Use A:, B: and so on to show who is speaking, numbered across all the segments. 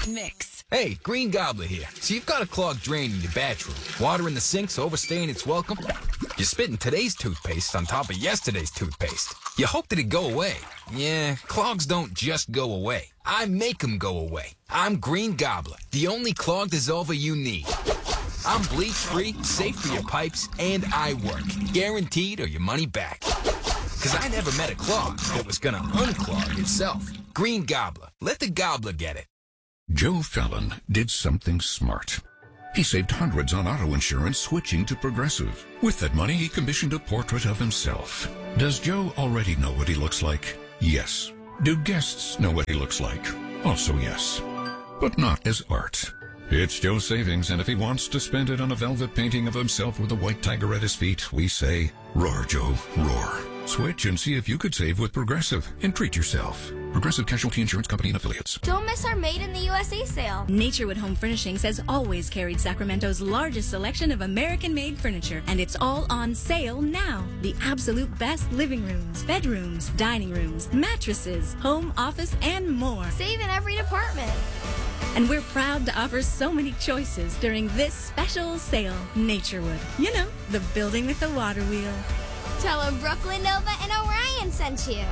A: Mix.
B: Hey, Green Gobbler here. So you've got a clogged drain in your bathroom. Water in the sink's overstaying its welcome. You're spitting today's toothpaste on top of yesterday's toothpaste. You hope that it go away. Yeah, clogs don't just go away. I make them go away. I'm Green Gobbler, the only clog dissolver you need. I'm bleach-free, safe for your pipes, and I work. Guaranteed or your money back. Because I never met a clog that was gonna unclog itself. Green Gobbler. Let the gobbler get it.
C: Joe Fallon did something smart. He saved hundreds on auto insurance switching to Progressive. With that money, he commissioned a portrait of himself. Does Joe already know what he looks like? Yes. Do guests know what he looks like? Also yes. But not as art. It's Joe's savings, and if he wants to spend it on a velvet painting of himself with a white tiger at his feet, we say, roar, Joe, roar. Switch and see if you could save with Progressive and treat yourself. Progressive Casualty Insurance Company and Affiliates.
D: Don't miss our Made in the USA sale.
A: Naturewood Home Furnishings has always carried Sacramento's largest selection of American-made furniture, and it's all on sale now. The absolute best living rooms, bedrooms, dining rooms, mattresses, home, office, and more.
D: Save in every department.
A: And we're proud to offer so many choices during this special sale. Naturewood. You know, the building with the water wheel.
D: Tell them Brooklyn Nova and Orion sent you.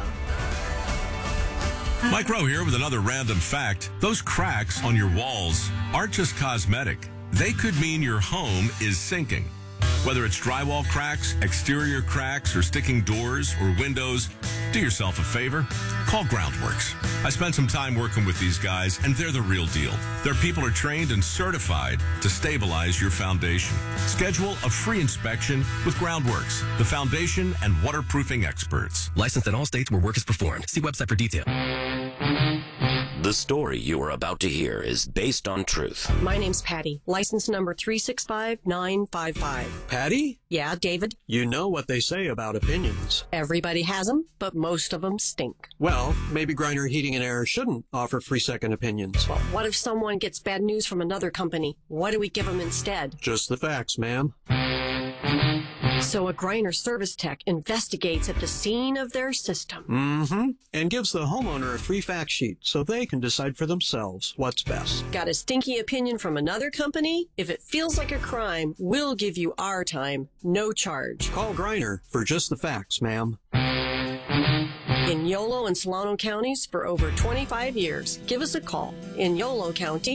E: Mike Rowe here with another random fact. Those cracks on your walls aren't just cosmetic. They could mean your home is sinking. Whether it's drywall cracks, exterior cracks, or sticking doors or windows, do yourself a favor. Call Groundworks. I spent some time working with these guys, and they're the real deal. Their people are trained and certified to stabilize your foundation. Schedule a free inspection with Groundworks, the foundation and waterproofing experts.
F: Licensed in all states where work is performed. See website for detail.
G: The story you are about to hear is based on truth.
H: My name's Patty, license number 365955.
I: Patty?
H: Yeah, David?
I: You know what they say about opinions.
H: Everybody has them, but most of them stink.
I: Well, maybe Griner Heating and Air shouldn't offer free second opinions.
H: Well, what if someone gets bad news from another company? What do we give them instead?
I: Just the facts, ma'am.
H: So a Griner service tech investigates at the scene of their system.
I: Mm-hmm. And gives the homeowner a free fact sheet so they can decide for themselves what's best.
H: Got a stinky opinion from another company? If it feels like a crime, we'll give you our time, no charge.
I: Call Griner for just the facts, ma'am.
H: In Yolo and Solano counties for over 25 years. Give us a call. In Yolo County,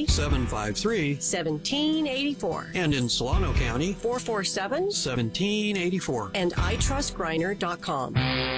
I: 753-1784. And in Solano County,
H: 447-1784. And itrustgriner.com.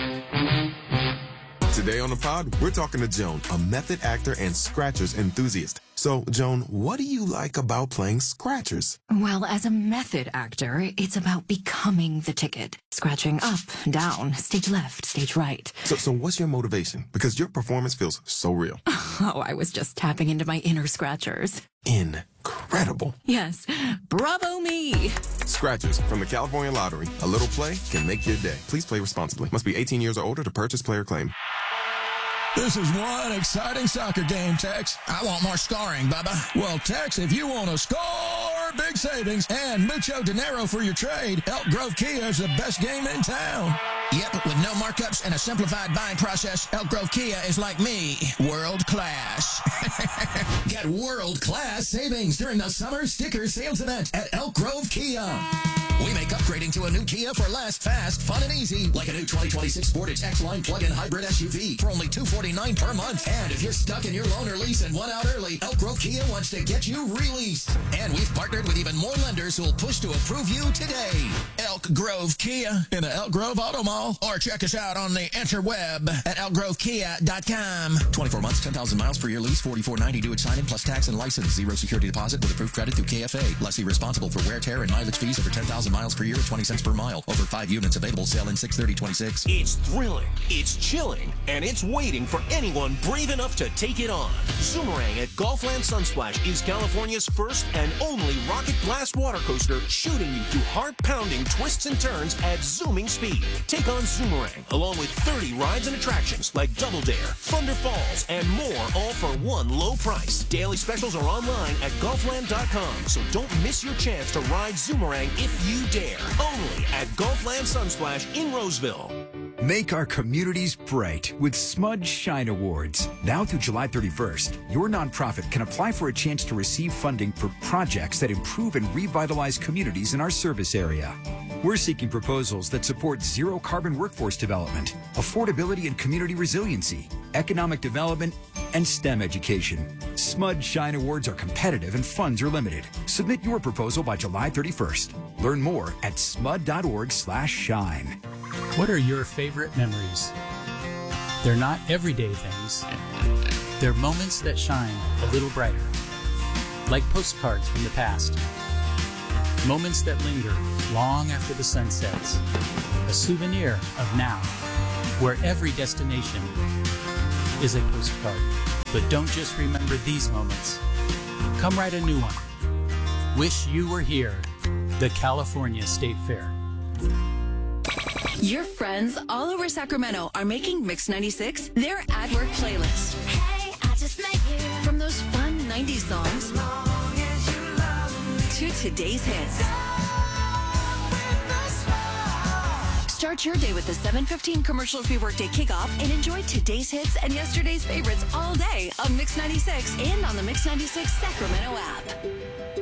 J: Today on the pod, we're talking to Joan, a method actor and Scratchers enthusiast. So, Joan, what do you like about playing Scratchers?
K: Well, as a method actor, it's about becoming the ticket. Scratching up, down, stage left, stage right.
J: So what's your motivation? Because your performance feels so real.
K: Oh, I was just tapping into my inner Scratchers.
J: Incredible.
K: Yes. Bravo me.
J: Scratchers from the California Lottery. A little play can make your day. Please play responsibly. Must be 18 years or older to purchase player claim.
L: This is one exciting soccer game, Tex. I want more scoring, Bubba. Well, Tex, if you want to score big savings and mucho dinero for your trade, Elk Grove Kia is the best game in town. Yep, with no markups and a simplified buying process, Elk Grove Kia is like me, world class. Get world-class savings during the summer sticker sales event at Elk Grove Kia. We make upgrading to a new Kia for less, fast, fun, and easy. Like a new 2026 Sportage X-Line plug-in hybrid SUV for only $249 per month. And if you're stuck in your loan or lease and want out early, Elk Grove Kia wants to get you released. And we've partnered with even more lenders who will push to approve you today. Elk Grove Kia in the Elk Grove Auto Mall. Or check us out on the interweb at elkgrovekia.com. 24 months, 10,000 miles per year lease, $44.90 due at signing plus tax and license. Zero security deposit with approved credit through KFA. Lessee responsible for wear, tear, and mileage fees over 10,000 miles per year at 20 cents per mile. Over 5 units available. Sale in 6/30/26.
M: It's thrilling, it's chilling, and it's waiting for anyone brave enough to take it on. Zoomerang at Golfland Sunsplash is California's first and only rocket blast water coaster, shooting you through heart-pounding twists and turns at zooming speed. Take on Zoomerang, along with 30 rides and attractions like Double Dare, Thunder Falls, and more, all for one low price. Daily specials are online at golfland.com, so don't miss your chance to ride Zoomerang if you dare. Only at Golfland Sunsplash in Roseville.
N: Make our communities bright with Smudge Shine Awards. Now through July 31st, your nonprofit can apply for a chance to receive funding for projects that improve and revitalize communities in our service area. We're seeking proposals that support zero carbon workforce development, affordability and community resiliency, economic development, and STEM education. Smudge Shine Awards are competitive and funds are limited. Submit your proposal by July 31st. Learn more at smud.org/shine.
O: What are your favorite memories? They're not everyday things. They're moments that shine a little brighter, like postcards from the past. Moments that linger long after the sun sets. A souvenir of now, where every destination is a postcard. But don't just remember these moments. Come write a new one. Wish you were here. The California State Fair.
P: Your friends all over Sacramento are making Mix 96 their at-work playlist. Hey, I just met you. From those fun 90s songs to today's hits. Start your day with the 7:15 commercial-free workday kickoff and enjoy today's hits and yesterday's favorites all day on Mix 96 and on the Mix 96 Sacramento app.